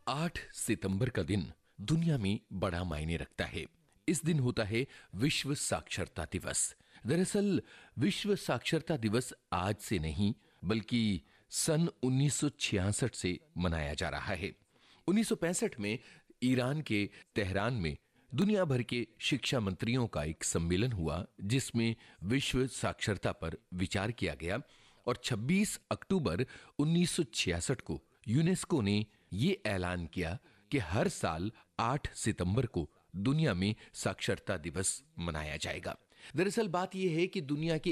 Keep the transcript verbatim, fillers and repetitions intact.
आठ सितंबर का दिन दुनिया में बड़ा मायने रखता है। इस दिन होता है विश्व साक्षरता दिवस। दरअसल विश्व साक्षरता दिवस आज से नहीं बल्कि सन उन्नीस सौ छियासठ से मनाया जा रहा है। उन्नीस सौ पैंसठ में ईरान के तेहरान में दुनिया भर के शिक्षा मंत्रियों का एक सम्मेलन हुआ जिसमें विश्व साक्षरता पर विचार किया गया और छब्बीस अक्टूबर उन्नीस सौ छियासठ को यूनेस्को ने ये ऐलान किया कि हर साल आठ सितंबर को दुनिया में साक्षरता दिवस मनाया जाएगा। दरअसल बात यह है कि दुनिया के